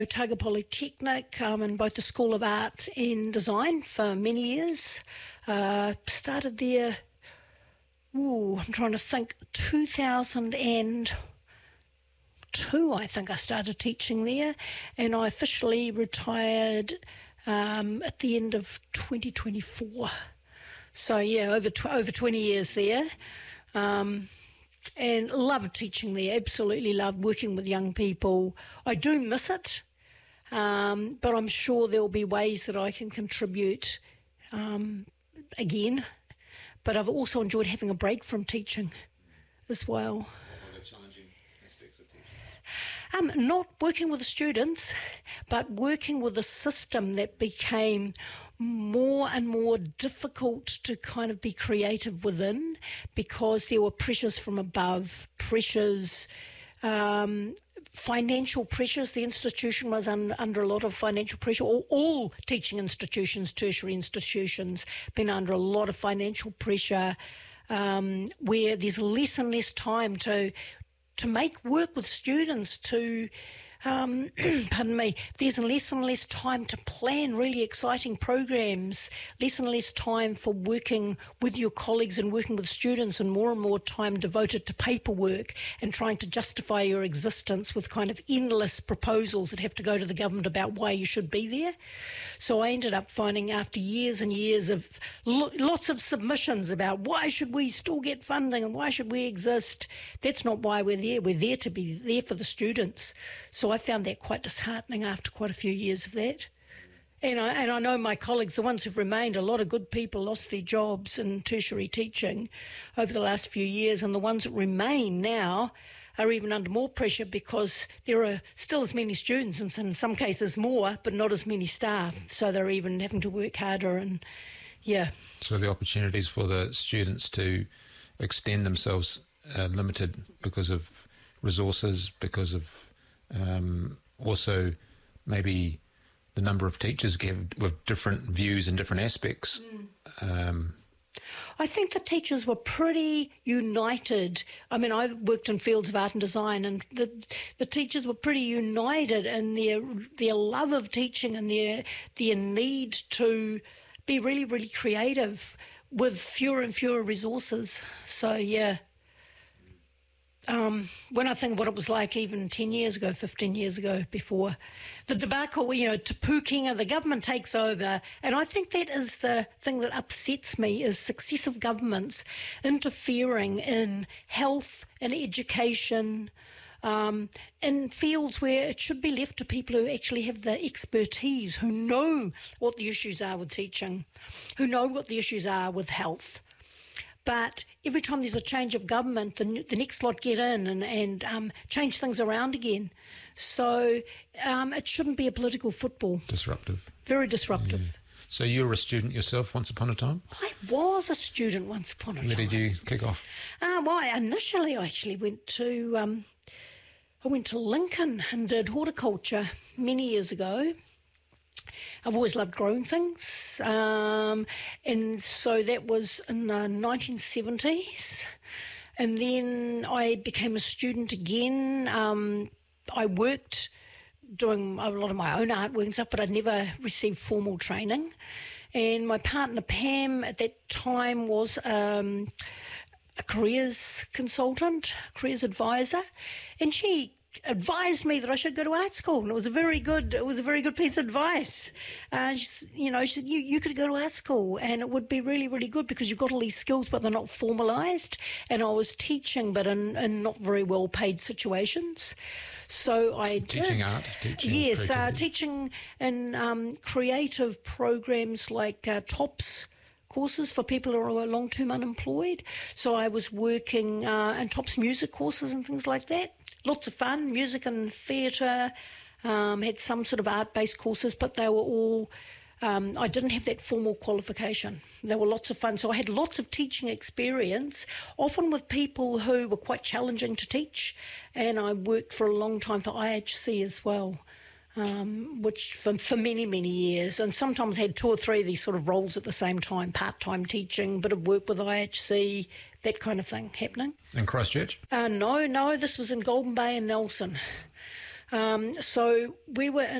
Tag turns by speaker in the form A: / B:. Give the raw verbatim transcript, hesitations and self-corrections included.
A: Otago Polytechnic um, in both the School of Art and Design for many years. Uh, started there, ooh, I'm trying to think, two thousand two I think I started teaching there, and I officially retired um, at the end of twenty twenty-four. So yeah, over tw- over twenty years there. Um, and loved teaching there, absolutely loved working with young people. I do miss it. Um, but I'm sure there'll be ways that I can contribute um, again. But I've also enjoyed having a break from teaching as well.
B: What are the challenging aspects of teaching?
A: Um, not working with the students, but working with a system that became more and more difficult to kind of be creative within, because there were pressures from above, pressures... Um, financial pressures. The institution was un, under a lot of financial pressure. All, all teaching institutions, tertiary institutions, been under a lot of financial pressure, um, where there's less and less time to to make work with students, to um, pardon me, there's less and less time to plan really exciting programs, less and less time for working with your colleagues and working with students, and more and more time devoted to paperwork and trying to justify your existence with kind of endless proposals that have to go to the government about why you should be there. So I ended up finding, after years and years of lo- lots of submissions about why should we still get funding and why should we exist, that's not why we're there. We're there to be there for the students. So I found that quite disheartening after quite a few years of that. And I, and I know my colleagues, the ones who've remained, a lot of good people lost their jobs in tertiary teaching over the last few years, and the ones that remain now are even under more pressure because there are still as many students, and in some cases more, but not as many staff. So they're even having to work harder, and yeah.
B: So the opportunities for the students to extend themselves are limited because of resources, because of um, also maybe the number of teachers give with different views and different aspects. Mm. Um,
A: I think the teachers were pretty united. I mean, I worked in fields of art and design, and the the teachers were pretty united in their their love of teaching and their their need to be really, really creative with fewer and fewer resources. So, yeah. Um, when I think of what it was like even ten years ago, fifteen years ago, before the debacle, you know, Te Pūkenga, the government takes over, and I think that is the thing that upsets me, is successive governments interfering in health and education, um, in fields where it should be left to people who actually have the expertise, who know what the issues are with teaching, who know what the issues are with health. But every time there's a change of government, the, the next lot get in and, and um, change things around again. So um, it shouldn't be a political football.
B: Disruptive.
A: Very disruptive.
B: Yeah. So you were a student yourself once upon a time?
A: I was a student once upon a
B: Where
A: time.
B: Where did you kick off?
A: Uh, well, initially I actually went to, um, I went to Lincoln and did horticulture many years ago. I've always loved growing things, um, and so that was in the nineteen seventies, and then I became a student again. Um, I worked doing a lot of my own artwork and stuff, but I'd never received formal training, and my partner Pam at that time was um, a careers consultant, careers advisor, and she advised me that I should go to art school, and it was a very good it was a very good piece of advice. Uh, she, you know, she said, you, you could go to art school and it would be really, really good because you've got all these skills but they're not formalised, and I was teaching but in, in not very well paid situations. So I
B: teaching
A: did.
B: art, teaching
A: yes, uh, teaching in um, creative programs like uh, TOPS courses for people who are long-term unemployed. So I was working uh, in TOPS music courses and things like that. Lots of fun, music and theatre, um, had some sort of art-based courses, but they were all, um, I didn't have that formal qualification. They were lots of fun. So I had lots of teaching experience, often with people who were quite challenging to teach, and I worked for a long time for I H C as well, um, which for, for many, many years, and sometimes had two or three of these sort of roles at the same time, part-time teaching, bit of work with I H C, that kind of thing happening.
B: In Christchurch?
A: Uh, no, no, this was in Golden Bay and Nelson. Um, so we were